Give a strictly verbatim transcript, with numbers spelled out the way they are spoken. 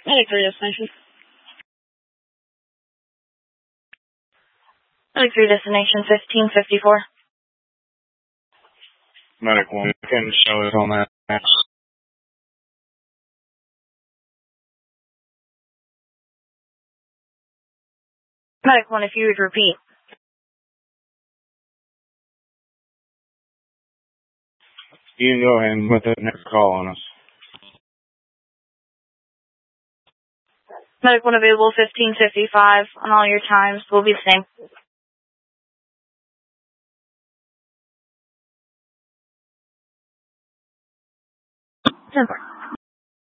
Medic three destination. Medic three destination fifteen fifty-four. Medic one can show it on that map. Medic one, if you would repeat. You can go ahead with the next call on us. Medic one available fifteen fifty-five on all your times will be the same. Ten four.